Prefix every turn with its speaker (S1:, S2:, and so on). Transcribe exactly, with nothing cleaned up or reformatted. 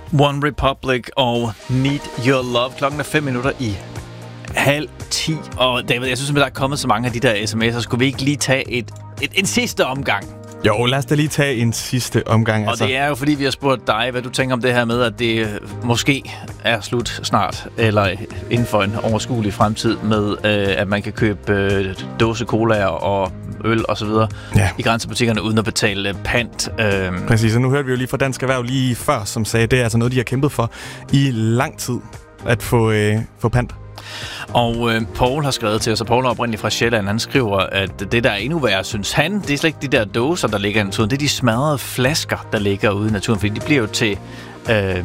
S1: One Republic og Need Your Love. Klokken er fem minutter i halv ti. Og David, jeg synes, at der er kommet så mange af de der sms'er. Skulle vi ikke lige tage et, et, en sidste omgang?
S2: Jo, lad os da lige tage en sidste omgang.
S1: Og altså. Det er jo, fordi vi har spurgt dig, hvad du tænker om det her med, at det måske er slut snart, eller inden for en overskuelig fremtid, med øh, at man kan købe øh, dåse colaer og øl og så videre ja. i grænsebutikkerne uden at betale pant. Øh.
S2: Præcis, og nu hørte vi jo lige fra Dansk Erhverv lige før, som sagde, det er altså noget, de har kæmpet for i lang tid, at få, øh, få pant.
S1: Og øh, Paul har skrevet til os, og Paul er oprindeligt fra Sjælland. Han skriver, at det, der er endnu værre, synes han, det er slet ikke de der dåser, der ligger i naturen. Det er de smadrede flasker, der ligger ude i naturen, fordi de bliver jo til øh,